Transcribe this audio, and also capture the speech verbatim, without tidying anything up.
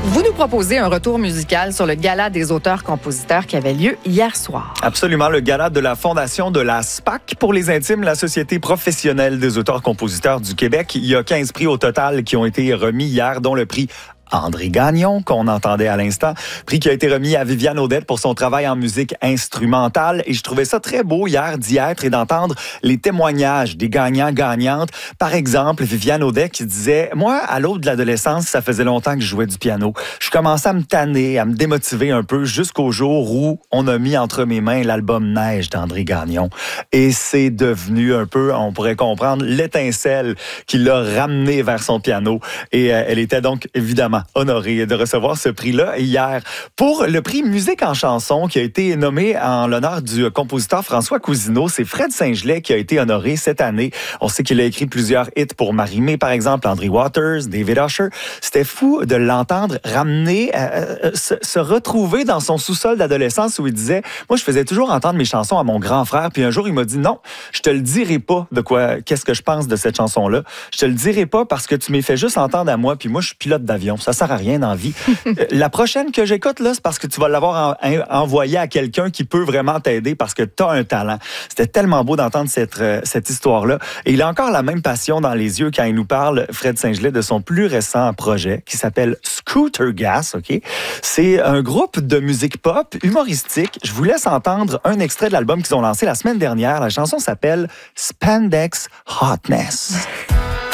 Vous nous proposez un retour musical sur le Gala des auteurs-compositeurs qui avait lieu hier soir. Absolument, le gala de la Fondation de la S P A C pour les intimes, la Société professionnelle des auteurs-compositeurs du Québec. Il y a quinze prix au total qui ont été remis hier, dont le prix André Gagnon, qu'on entendait à l'instant. Prix qui a été remis à Viviane Audette pour son travail en musique instrumentale. Et je trouvais ça très beau hier d'y être et d'entendre les témoignages des gagnants-gagnantes. Par exemple, Viviane Audette qui disait « Moi, à l'aube de l'adolescence, ça faisait longtemps que je jouais du piano. Je commençais à me tanner, à me démotiver un peu jusqu'au jour où on a mis entre mes mains l'album Neige d'André Gagnon. Et c'est devenu un peu, on pourrait comprendre, l'étincelle qui l'a ramené vers son piano. Et euh, elle était donc évidemment honoré de recevoir ce prix-là hier. Pour le prix Musique en chanson qui a été nommé en l'honneur du compositeur François Cousineau, c'est Fred Saint-Gelais qui a été honoré cette année. On sait qu'il a écrit plusieurs hits pour Marie-Mé, par exemple, André Waters, David Usher. C'était fou de l'entendre ramener, euh, se, se retrouver dans son sous-sol d'adolescence où il disait « Moi, je faisais toujours entendre mes chansons à mon grand frère. Puis un jour, il m'a dit « Non, je te le dirai pas de quoi, qu'est-ce que je pense de cette chanson-là. Je te le dirai pas parce que tu m'as fait juste entendre à moi. Puis moi, je suis pilote d'avion. Ça sert à rien dans la vie. La prochaine que j'écoute, là, c'est parce que tu vas l'avoir en, en, envoyé à quelqu'un qui peut vraiment t'aider parce que tu as un talent. » C'était tellement beau d'entendre cette, euh, cette histoire-là. Et il a encore la même passion dans les yeux quand il nous parle, Fred Saint-Gelais, de son plus récent projet qui s'appelle Scooter Gas. Okay? C'est un groupe de musique pop humoristique. Je vous laisse entendre un extrait de l'album qu'ils ont lancé la semaine dernière. La chanson s'appelle Spandex Hotness.